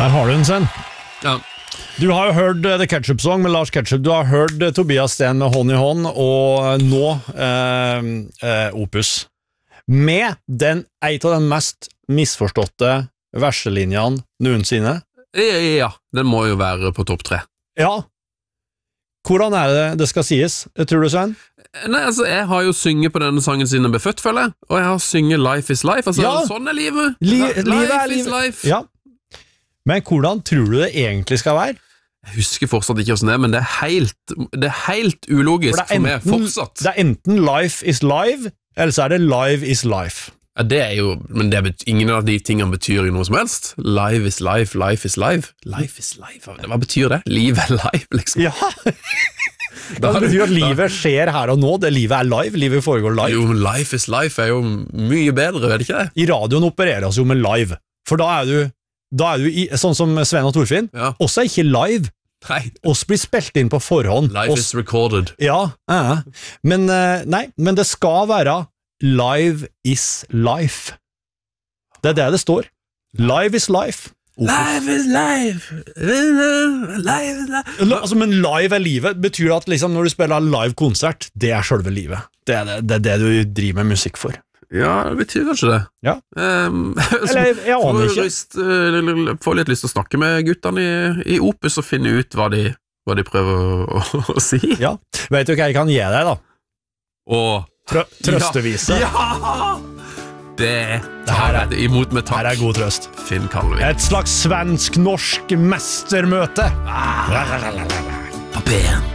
Der har du den, Sven. Ja. Du har jo hørt The Ketchup Song med Lars Ketchup, du har hørt Tobias Sten med Hånd i hånd, og nå Opus. Med den eit av den mest misforståtte verselinjene noensinne. Ja, den må jo være på topp 3. Ja. Hvordan det skal sies, tror du, Sven? Nei, altså, jeg har jo synget på denne sangen siden jeg ble født, føler jeg. Og jeg har synget Life is Life. Altså, Ja. sånn livet. Livet Life is life. Ja. Men hvordan tror du det egentlig skal være? Jeg husker fortsatt ikke hvordan det men det er helt ulogisk for meg fortsatt. Det enten Life is Live, eller så det Live is Life. Ja, det jo, men ingen av de tingene betyr jo noe som helst. Live is life, life is live. Life is life, hva betyr det? Livet live, liksom. Ja. Det betyr at livet skjer her og nå, det livet live, livet foregår live. Jo, men life is life jo mye bedre, vet ikke det? I radioen opereres jo med live, for da du sånn som Sven og Torfinn, Ja. også ikke live. Nei, Oss blir spilt inn på forhånd. life is recorded. Ja, men det skal være Live is life. Det det står. Live is life. Life is life. Life is life. Altså, men live livet. Betyr det at liksom, når du spiller live konsert, det selve livet. Det det du driver med musikk for. Ja, det betyr kanskje det. Ja. Eller, jeg aner ikke. Får litt lyst til å snakke med guttene i Opus og finne ut hva de prøver å si. Ja. Vet du hva jeg kan gi deg, da? Og Trøstevise. Ja! Det her imot med takk. Her god trøst. Finn Kalvin. Et slags svensk-norsk mestermøte. På B1.